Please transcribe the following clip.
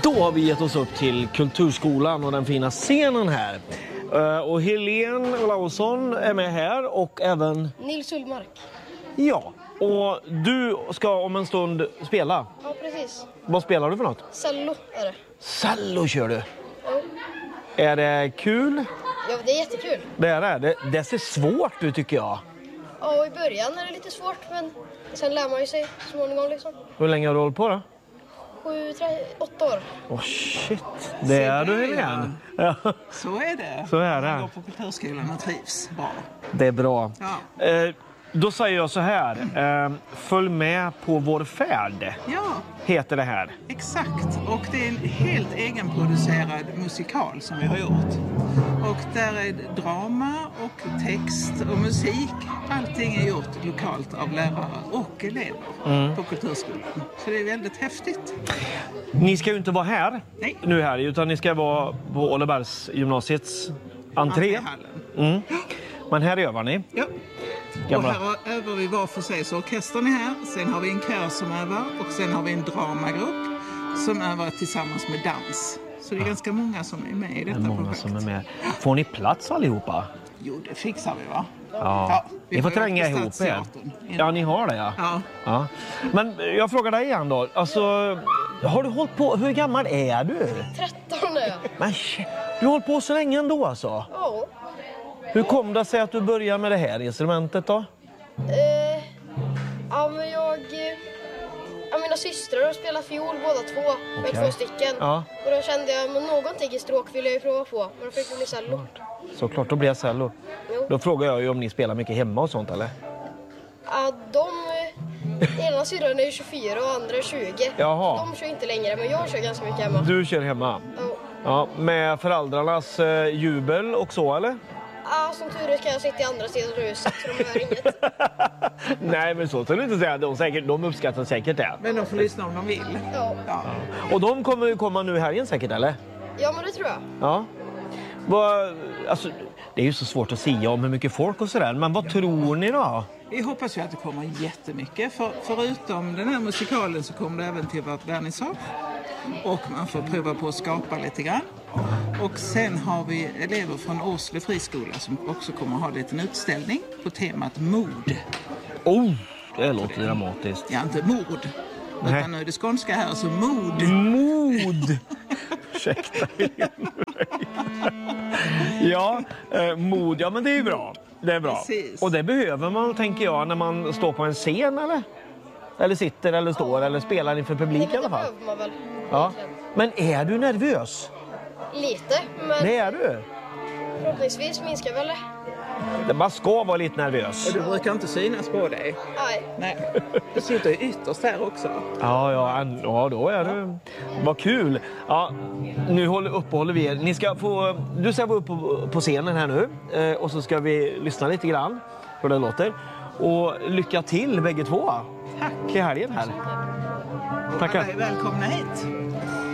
Då har vi gett oss upp till Kulturskolan och den fina scenen här. Och Helene Olausson är med här och även Nils Ullmark. Ja, och du ska om en stund spela. Ja, precis. Vad spelar du för något? Cello är det. Cello kör du. Ja. Är det kul? Ja, det är jättekul. Det är det. Det ser svårt ut tycker jag. Ja, och i början är det lite svårt, men sen lär man ju sig småningom liksom. Hur länge har du hållit på då? 8 år. Åh shit, det är du Helene. Ja. Så är det. Så är det. Man går på Kulturskolan och trivs bra. Det är bra. Ja. Då säger jag så här. Följ med på vår färd. Ja, Heter det här. exakt. Och det är en helt egenproducerad musikal som vi har gjort. Och där är drama och text och musik. Allting är gjort lokalt av lärare och elever på Kulturskolan. Så det är väldigt häftigt. Ni ska ju inte vara här Nej. nu här, utan ni ska vara på Ålebergs gymnasiets entré. Hallen. Men här övar ni. Ja. Gamla. Och här övar vi var för sig, så orkestern är här. Sen har vi en kör som övar och sen har vi en dramagrupp som övar tillsammans med dans. Så det är ganska många som är med i detta Många projekt. som är med. Får ni plats allihopa? Jo, det fixar vi va? Ja. vi Ni får har ju tränga varit på ihop er. Stadsteatern. Ja, ni har det Ja. ja. Men jag frågar dig igen då. Alltså, har du hållit på, hur gammal är du? 13 är jag. Men shit, du har hållit på så länge ändå alltså. Ja. Hur kom det sig att du började med det här instrumentet då? Ja, men mina systrar har spelat fiol båda två. Med Okej. 2 stycken. Ja. Och då kände jag, men någonting i stråk vill jag ju prova på. Men då fick det bli cello. Såklart, då blir jag cello. Jo. Då frågar jag ju om ni spelar mycket hemma och sånt eller? Ja, ena syrran är ju 24 och andra är 20. Jaha. De kör inte längre, men jag kör ganska mycket hemma. Du kör hemma? Ja. Ja, med föräldrarnas jubel och så eller? Ja, som tur är kan jag sitta i andra sidan huset så de hör inget. Nej, men så ska du inte säga. De uppskattar säkert det. Men de får lyssna om de vill. Ja. Ja. Och de kommer ju komma nu här igen säkert, eller? Ja, men det tror jag. Ja. Alltså, det är ju så svårt att säga om hur mycket folk och sådär. Men vad tror ni då? Vi hoppas ju att det kommer jättemycket. Förutom den här musikalen så kommer det även till att vara vernissage. Och man får prova på att skapa lite grann. Och sen har vi elever från Åsle friskola som också kommer att ha en liten utställning på temat mod. Oh, det låter dramatiskt. Ja, inte mord. Nej. Utan nu är det skånska här, så mod. Mod! Ursäkta. Ja, mod. Ja, men det är ju bra. Det är bra. Precis. Och det behöver man, tänker jag, när man står på en scen, eller? Eller sitter, eller står, eller spelar inför publik i alla Det fall. behöver man väl. Ja. egentligen. Men är du nervös? Lite, men Det är du. förhoppningsvis minskar väl det. Man ska vara lite nervös. Du brukar inte synas på dig. Nej. Nej. Du sitter ju ytterst här också. Ja, då är du. Vad kul. Ja, nu uppehåller vi er. Du ska vara uppe på scenen här nu. Och så ska vi lyssna lite grann hur det låter. Och lycka till bägge två. Tack. Till helgen här. Tackar. Alla är välkomna hit.